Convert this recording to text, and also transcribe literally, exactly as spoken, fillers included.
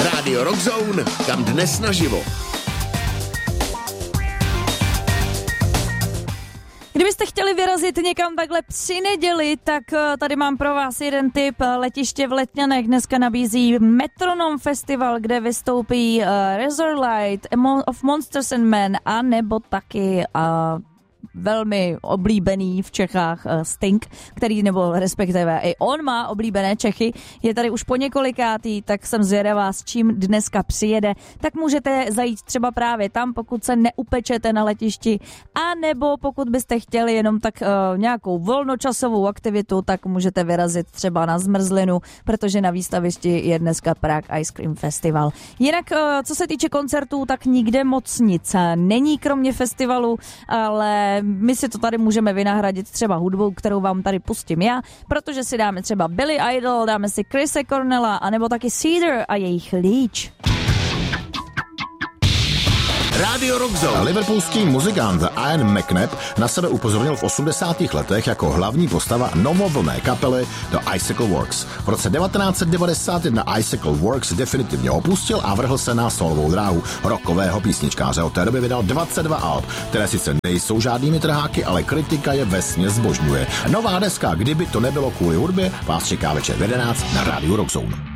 Rádio Rockzone, kam dnes naživo. Kdybyste chtěli vyrazit někam takhle při neděli, tak tady mám pro vás jeden tip. Letiště v Letňanech dneska nabízí Metronom Festival, kde vystoupí uh, Razorlight, of Monsters and Men a nebo taky uh, velmi oblíbený v Čechách uh, Sting, který, nebo respektive i on má oblíbené Čechy, je tady už po několikátý, tak jsem zvědavá, s čím dneska přijede, tak můžete zajít třeba právě tam, pokud se neupečete na letišti, a nebo pokud byste chtěli jenom tak uh, nějakou volnočasovou aktivitu, tak můžete vyrazit třeba na zmrzlinu, protože na výstavišti je dneska Prague Ice Cream Festival. Jinak, uh, co se týče koncertů, tak nikde moc nic není, kromě festivalu, ale my si to tady můžeme vynahradit třeba hudbou, kterou vám tady pustím já, protože si dáme třeba Billy Idol, dáme si Chrise Cornella, anebo taky Cedar a jejich Leech. Rádio Rockzone. Liverpoolský muzikant Ian McNabb na sebe upozornil v osmdesátých letech jako hlavní postava novovlné kapely The Icicle Works. V roce devatenáct set devadesát jedna Icicle Works definitivně opustil a vrhl se na solovou dráhu rockového písničkáře. Od té doby vydal dvacet dva alb, které sice nejsou žádnými trháky, ale kritika je vesměs zbožňuje. Nová deska Kdyby to nebylo kvůli hudbě vás čeká večer v jedenáct na Rádiu Rockzone.